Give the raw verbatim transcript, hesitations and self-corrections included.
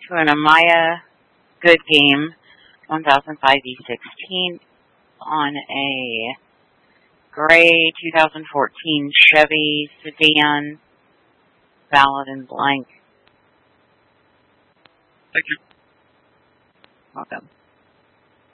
to an Amaya Good Game one thousand five E sixteen on a gray two thousand fourteen Chevy sedan, valid and blank. Thank you. Welcome.